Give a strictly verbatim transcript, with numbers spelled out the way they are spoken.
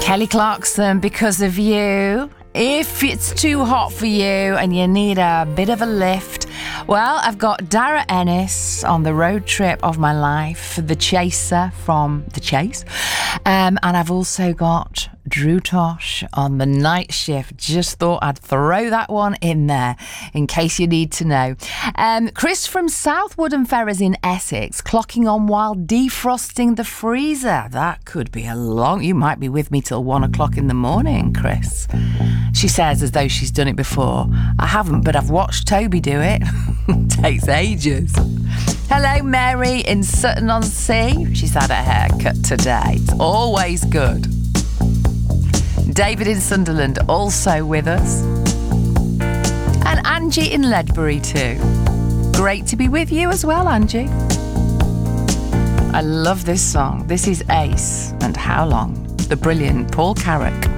Kelly Clarkson, Because of You. If it's too hot for you and you need a bit of a lift, well, I've got Dara Ennis on the road trip of my life, The Chaser from The Chase. Um, and I've also got Drew Tosh on the night shift. Just thought I'd throw that one in there in case you need to know. Um, Chris from South Woodham Ferrers in Essex, clocking on while defrosting the freezer. That could be a long... You might be with me till one o'clock in the morning, Chris. She says as though she's done it before. I haven't, but I've watched Toby do it. Takes ages. Hello, Mary in Sutton-on-Sea. She's had her hair cut today. It's always good. David in Sunderland also with us. And Angie in Ledbury too. Great to be with you as well, Angie. I love this song. This is Ace and How Long? The brilliant Paul Carrack.